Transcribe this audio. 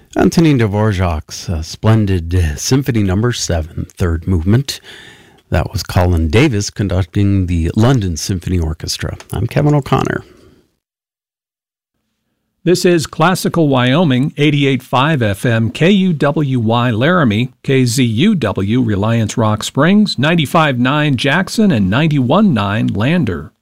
Antonin Dvorak's splendid Symphony No. 7, third movement. That was Colin Davis conducting the London Symphony Orchestra. I'm Kevin O'Connor. This is Classical Wyoming, 88.5 FM, KUWY Laramie, KZUW Reliance Rock Springs, 95.9 Jackson, and 91.9 Lander.